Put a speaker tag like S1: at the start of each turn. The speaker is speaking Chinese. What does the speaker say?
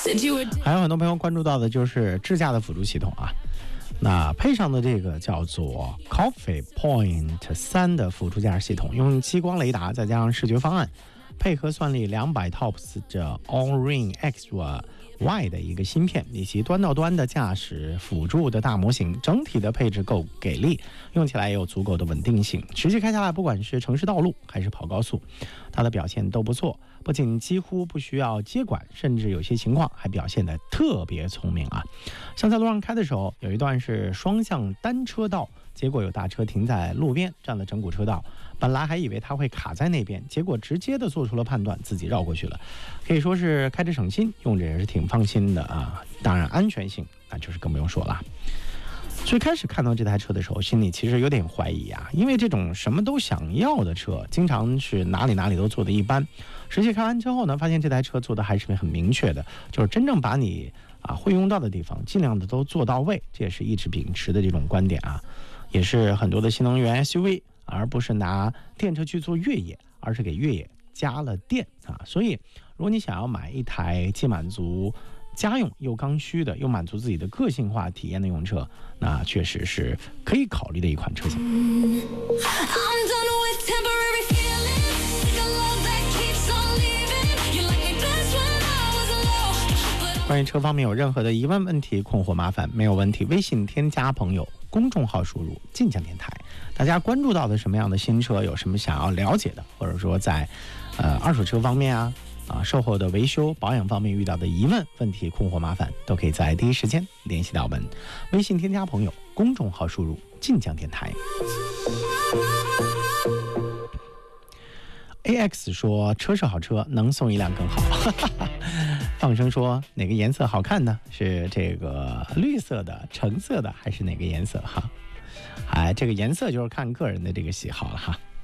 S1: 还有很多朋友关注到的就是智驾的辅助系统啊，那配上的这个叫做 Coffee Point 3的辅助驾驶系统，用激光雷达再加上视觉方案，配合算力200 TOPS 这 Orin Extra Y 的一个芯片，以及端到端的驾驶辅助的大模型，整体的配置够给力，用起来也有足够的稳定性。实际开下来，不管是城市道路还是跑高速，它的表现都不错。不仅几乎不需要接管，甚至有些情况还表现得特别聪明啊！像在路上开的时候，有一段是双向单车道，结果有大车停在路边占了整股车道，本来还以为它会卡在那边，结果直接的做出了判断，自己绕过去了，可以说是开着省心，用着也是挺放心的啊。当然安全性那就是更不用说了。最开始看到这台车的时候，心里其实有点怀疑啊，因为这种什么都想要的车，经常是哪里都做的一般。实际开完之后呢，发现这台车做的还是很明确的，就是真正把你会用到的地方，尽量的都做到位，这也是一直秉持的这种观点啊。也是很多的新能源 SUV， 而不是拿电车去做越野，而是给越野加了电啊。所以，如果你想要买一台既满足家用又刚需的，又满足自己的个性化体验的用车，那确实是可以考虑的一款车型。关于车方面有任何的疑问、问题、困惑、麻烦，没有问题，微信添加朋友，公众号输入晋江电台。大家关注到的什么样的新车，有什么想要了解的，或者说在二手车方面售后的维修保养方面遇到的疑问、问题、困惑、麻烦，都可以在第一时间联系到我们。微信添加朋友，公众号输入晋江电台。AX 说车是好车，能送一辆更好。放生说哪个颜色好看呢？是这个绿色的、橙色的，还是哪个颜色哈？这个颜色就是看个人的这个喜好了哈。